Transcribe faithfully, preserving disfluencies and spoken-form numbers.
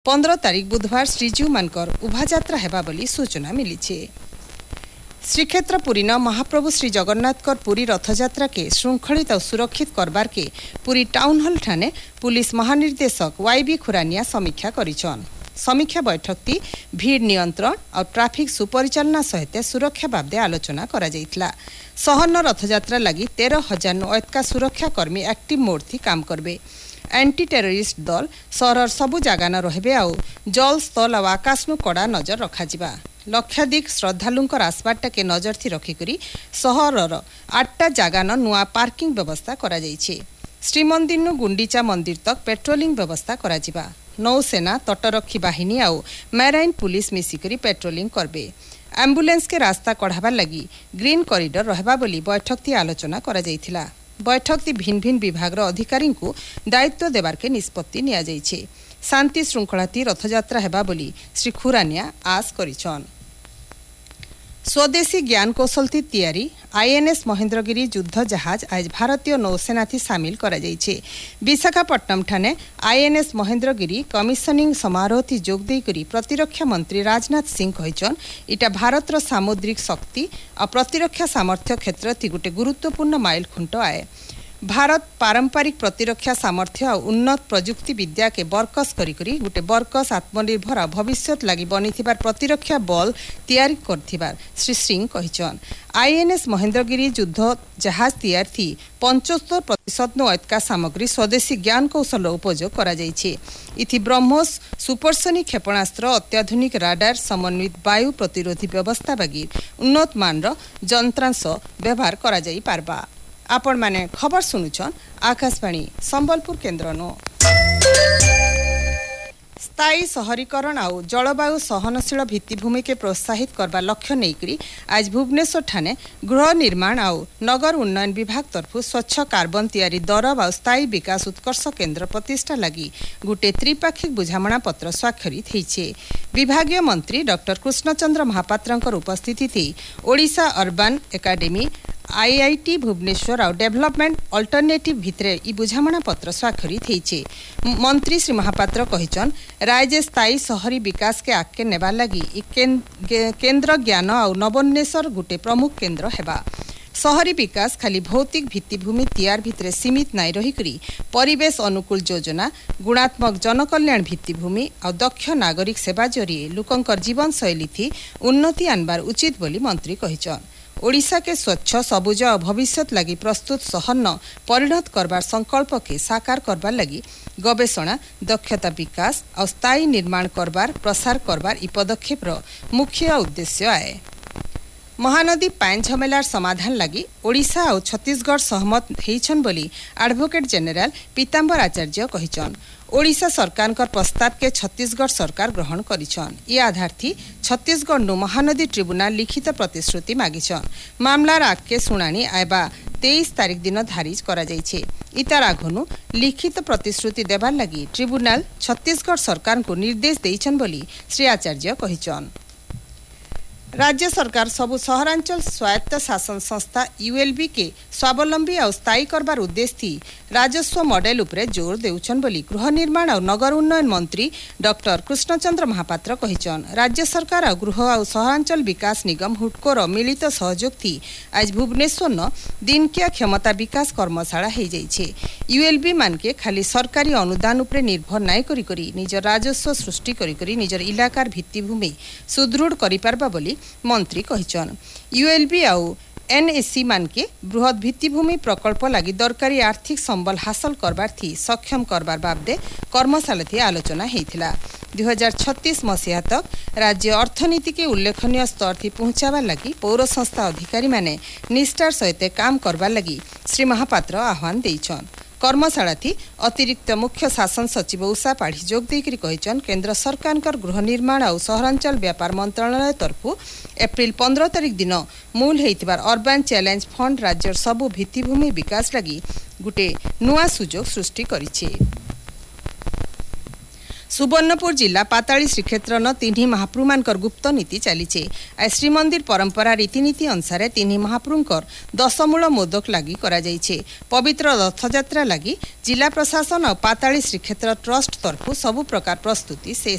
पंद्रह तारीख बुधवार श्रीजीव मानकर उभायात्रा हेबा बोली सूचना मिली। श्रीक्षेत्र पुरी न महाप्रभु श्री जगन्नाथ पुरी रथयात्रा के श्रृंखलित और सुरक्षित करबार के पुरी टाउन हॉल ठाने पुलिस महानिर्देशक वाई बी खुरानिया समीक्षा करिछन। समीक्षा बैठक ती भीड़ नियंत्रण और ट्राफिक सुपरिचालना सहित सुरक्षा बाबदे आलोचना करा जायतिला। सहन रथयात्रा लगी तेरह हजार नु अतका सुरक्षा कर्मी एक्टिव मोड थी काम करबे। एंटी टेररिस्ट दल सहर सबु जगह न रहे आउ जल स्थल और आकाश नु कड़ा नजर रखा जिबा। लक्षाधिक श्रद्धालुंकर आसबाटा के नजर थी रखिकरी सहरर आठटा जगह न नुआ पार्किंग व्यवस्था करा जायछि। श्रीमंदिर नु गुंडीचा मंदिर तक पेट्रोलिंग व्यवस्था करा जिबा। नौसेना तटरक्षी बाहिनी आउ मैराइन पुलिस मिसिकरी पेट्रोलिंग करबे। एम्बुलेंस के रास्ता कढ़ाबार लगी ग्रीन कॉरिडोर रहबा बोली बैठक थी आलोचना करा जायथिला। बैठक ती भिन्न भिन्न विभाग अधिकारी को दायित्व देवार के निष्पत्ति निया जायछि। शांति श्रृंखला ती रथयात्रा हेबा बोली श्री खुरानिया आस करिछन। स्वदेशी ज्ञान कौशल थी तैयारी आईएनएस महेंद्रगिरी युद्ध जहाज आज भारतीय नौसेना थी सामिल करा जायछि। विशाखापट्टनम ठाने आईएनएस महेंद्रगिरी कमिशनिंग समारोह थी जोग देई करी प्रतिरक्षा मंत्री राजनाथ सिंह कहिछन इटा भारतर सामुद्रिक शक्ति और प्रतिरक्षा सामर्थ्य क्षेत्र थी गोटे गुरुत्वपूर्ण माइल खुंट आए। भारत पारंपरिक प्रतिरक्षा सामर्थ्य और उन्नत प्रजुक्ति विद्या के बरकस करी करी गोटे बरकस आत्मनिर्भर भविष्यत लगी बनीथिबार प्रतिरक्षा बल तैयारी करथिबार श्री सिंह कहिछन। आईएनएस महेंद्रगिरी युद्ध जहाज तैयार थी पचहत्तर प्रतिशत नु अतका सामग्री स्वदेशी ज्ञान कौशल उपयोग करा जायछि। इथि ब्रह्मोस सुपरसोनिक क्षेपणास्त्र अत्याधुनिक राडार समन्वित वायु प्रतिरोधी व्यवस्था बागी उन्नत मानर यंत्रांश व्यवहार करा जाई पारबा। आपण माने खबर सुनुछन आकाशवाणी संबलपुर केन्द्र नो। स्थायी शहरीकरण और जलवायु सहनशील भित्तिभूमि के प्रोत्साहित करबा लक्ष्य नेकरी आज भुवनेश्वर ठाने गृह निर्माण और नगर उन्नयन विभाग तरफ स्वच्छ कार्बन तैयारी दरब और स्थायी विकास उत्कर्ष केन्द्र प्रतिष्ठा लगी गोटे त्रिपाक्षिक बुझामणा पत्र स्वाक्षरित होइछे। विभागीय मंत्री डॉक्टर कृष्णचंद्र महापात्रंकर उपस्थिति थी Odisha urban academy IIT Bhubaneswar और डेवलपमेंट अल्टरनेटिव भितरे ई बुझामणा पत्र स्वाक्षरित होइछे। मंत्री श्री महापात्र कहिछन राज्य स्थायी शहरी विकास के आगे नेबा लगी ई केन्द्र ज्ञान और नवोन्मेषर गोटे प्रमुख केन्द्र हेबा। शहरी विकास खाली भौतिक भित्तिभूमि तैयार भितरे सीमित नाई रही करी परिवेश अनुकूल योजना गुणात्मक जनकल्याण भित्तिभूमि और दक्ष नागरिक सेवा जरिए लोकंकर जीवन शैली थी उन्नति आनबार उचित बोली मंत्री कहिछन। ओडिशा के स्वच्छ सबुज और भविष्यत लगी प्रस्तुत सहन परिणत करबार संकल्प के साकार करबार लगी गवेषणा दक्षता विकास और स्थायी निर्माण करबार प्रसार करबार ई पदक्षेप मुख्य उद्देश्य आए। महानदी पाइन झमेलार समाधान लगी ओडिशा और छत्तीसगढ़ सहमत होइछन बोली एडवोकेट जनरल पीताम्बर आचार्य कहिछन। ओडिशा सरकार कर प्रस्ताव के छत्तीसगढ़ सरकार ग्रहण करिछन। ई आधार थी छत्तीसगढ़ नु महानदी ट्रिब्यूनल लिखित प्रतिश्रुति मागिछन। मामलार आगे सुनानी आयबा तेईस तारीख दिन धारिज करा जायछे। इतार आगनु लिखित प्रतिश्रुति देबार लगी ट्रिब्यूनल छत्तीसगढ़ सरकार को निर्देश देइछन बोली श्री आचार्य कहिछन। राज्य सरकार सबु सहरांचल स्वायत्त शासन संस्था यूएलबी के स्वावलंबी और स्थायी करबार उद्देश्य थी राजस्व मॉडल उपरे जोर देउछन बोली गृह निर्माण और नगर उन्नयन मंत्री डॉक्टर कृष्णचंद्र महापात्र कहिछन। राज्य सरकार और गृह और सहरांचल विकास निगम हुटकोर मिलित सहयोग थी आज भुवनेश्वर न दिनकिया क्षमता विकास कर्मशाला हो जाइछे। यूएलबी मान के खाली सरकारी अनुदान उपरे निर्भर नाय करी करी निजर राजस्व सृष्टि करी करी निजर इलाकार भित्तिभूमि सुदृढ़ करि पारबा बोली मंत्री कहिछन। यूएलबी आउ एनएससी मान के बृहत भित्तिभूमि प्रकल्प लगी दरकारी आर्थिक संबल हासिल करबार थी सक्षम करबार बाबदे कर्मशाला थी आलोचना हेतिला। दुई हजार छत्तीस मसीहा तक राज्य अर्थनीति के उल्लेखनीय स्तर थी पहुंचाबार लगी पौर संस्था अधिकारी माने निष्ठार सहित काम करबार लगी श्री महापात्र आह्वान देइछन। कर्मशाला थी अतिरिक्त मुख्य शासन सचिव उषा पाढ़ी जोग देकरी कहिछन केंद्र सरकार कर गृह निर्माण और सहरांचल व्यापार मंत्रालय तरफ एप्रिल पंद्रह तारीख दिन मूल हेतिबार अर्बन चैलेंज फंड राज्यर सबु भित्तिभूमि विकास लगी गुटे नुआ सुजोग सृष्टि करिछे। सुवर्णपुर जिला पाताली श्रीक्षेत्र न तीन महाप्रभुमानकर गुप्त नीति चलीचे। श्रीमंदिर परंपरा रीतिनीति अनुसार तीन महाप्रभुंकर दशमूल मोदक लगी करा जाइछे। पवित्र रथयात्रा लगी जिला प्रशासन और पाताली श्रीक्षेत्र ट्रस्ट तरफ सबु प्रकार प्रस्तुति शेष